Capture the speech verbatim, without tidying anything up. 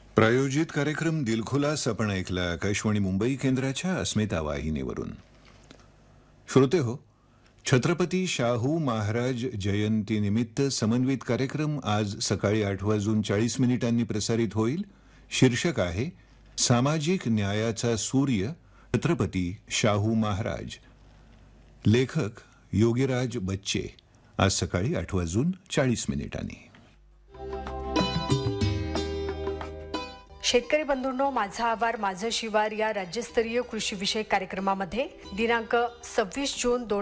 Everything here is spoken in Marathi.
प्रायोजित कार्यक्रम दिलखुलास आपण ऐकला आकाशवाणी मुंबई केंद्राच्या अस्मिता वाहिनीवरून. श्रोते हो, छत्रपती शाहू महाराज जयंती निमित्त समन्वित कार्यक्रम आज सकाळी आठ वाजून चाळीस मिनिटांनी प्रसारित होईल. शीर्षक आहे सामाजिक न्यायाचा सूर्य छत्रपती शाहू महाराज. लेखक योगीराज बच्चे. आज सकाळी आठ वाजून चाळीस मिनिटांनी. शेतकरी बंधूंनो, माझा आवार माझं शिवार या राज्यस्तरीय कृषी विषयक कार्यक्रमामध्ये दिनांक सव्वीस जून दोन